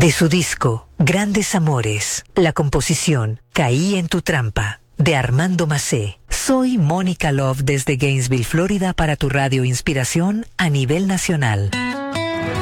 De su disco Grandes Amores, la composición Caí en tu trampa, de Armando Macé. Soy Mónica Love desde Gainesville, Florida, para tu radio Inspiración a nivel nacional.